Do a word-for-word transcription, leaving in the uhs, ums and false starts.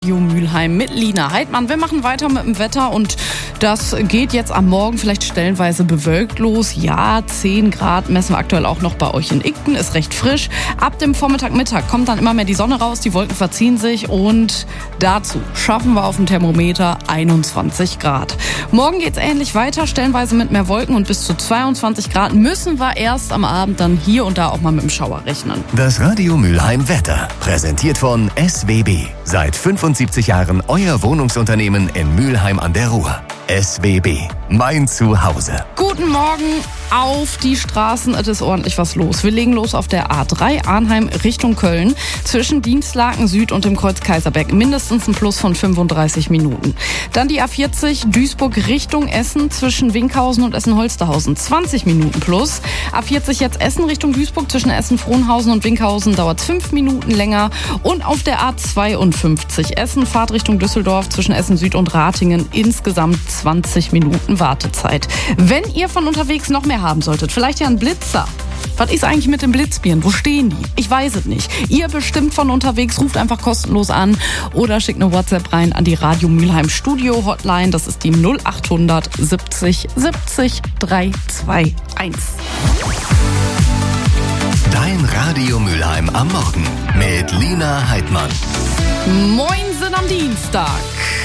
Radio Mülheim mit Lina Heidmann. Wir machen weiter mit dem Wetter und das geht jetzt am Morgen vielleicht stellenweise bewölkt los. Ja, zehn Grad messen wir aktuell auch noch bei euch in Igten, ist recht frisch. Ab dem Vormittag, Mittag kommt dann immer mehr die Sonne raus, die Wolken verziehen sich und dazu schaffen wir auf dem Thermometer einundzwanzig Grad. Morgen geht's ähnlich weiter, stellenweise mit mehr Wolken und bis zu zweiundzwanzig Grad müssen wir erst am Abend dann hier und da auch mal mit dem Schauer rechnen. Das Radio Mülheim Wetter, präsentiert von S W B. Seit fünfundsiebzig Jahren euer Wohnungsunternehmen in Mülheim an der Ruhr. S W B, mein Zuhause. Guten Morgen auf die Straßen, es ist ordentlich was los. Wir legen los auf der A drei Arnheim Richtung Köln. Zwischen Dienstlaken Süd und dem Kreuz Kaiserberg mindestens ein Plus von fünfunddreißig Minuten. Dann die A vierzig Duisburg Richtung Essen zwischen Winkhausen und Essen-Holsterhausen zwanzig Minuten plus. A vierzig jetzt Essen Richtung Duisburg zwischen Essen-Frohnhausen und Winkhausen dauert fünf Minuten länger. Und auf der A zweiundfünfzig Essen Fahrt Richtung Düsseldorf zwischen Essen Süd und Ratingen insgesamt zwanzig Minuten Wartezeit. Wenn ihr von unterwegs noch mehr haben solltet, vielleicht ja einen Blitzer. Was ist eigentlich mit den Blitzbieren? Wo stehen die? Ich weiß es nicht. Ihr bestimmt von unterwegs, ruft einfach kostenlos an oder schickt eine WhatsApp rein an die Radio Mülheim Studio Hotline. Das ist die null achthundert siebzig siebzig dreihunderteinundzwanzig. Dein Radio Mülheim am Morgen mit Lina Heidmann. Moinsen am Dienstag.